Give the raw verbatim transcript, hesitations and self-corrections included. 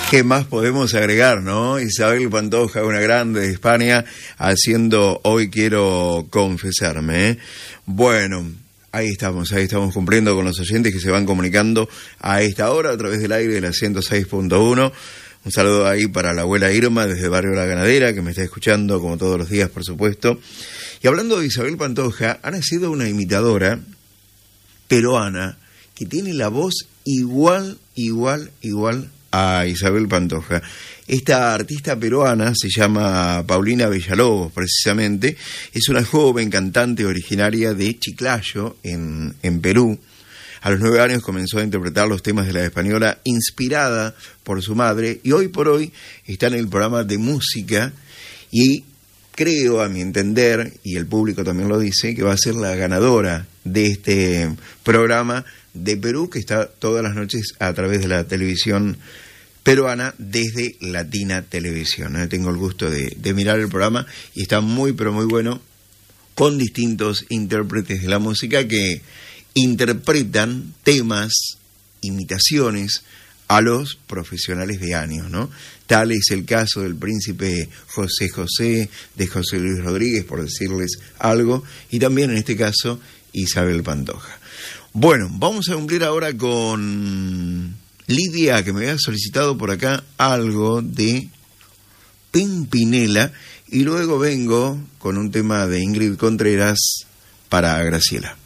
¿Qué más podemos agregar, no? Isabel Pantoja, una grande de España, haciendo Hoy Quiero Confesarme, ¿eh? Bueno, ahí estamos, ahí estamos cumpliendo con los oyentes que se van comunicando a esta hora a través del aire de la ciento seis punto uno. Un saludo ahí para la abuela Irma desde el barrio La Ganadera, que me está escuchando como todos los días, por supuesto. Y hablando de Isabel Pantoja, ha nacido una imitadora peruana que tiene la voz igual, igual, igual a Isabel Pantoja. Esta artista peruana se llama Paulina Villalobos, precisamente. Es una joven cantante originaria de Chiclayo, en, en Perú. A los nueve años comenzó a interpretar los temas de la española inspirada por su madre y hoy por hoy está en el programa de música y creo, a mi entender, y el público también lo dice, que va a ser la ganadora de este programa de Perú, que está todas las noches a través de la televisión peruana desde Latina Televisión. ¿eh? Tengo el gusto de, de mirar el programa y está muy, pero muy bueno, con distintos intérpretes de la música que interpretan temas, imitaciones a los profesionales de años, ¿no? Tal es el caso del príncipe José José, de José Luis Rodríguez, por decirles algo, y también en este caso Isabel Pantoja. Bueno, vamos a cumplir ahora con Lidia, que me había solicitado por acá algo de Pimpinela, y luego vengo con un tema de Ingrid Contreras para Graciela.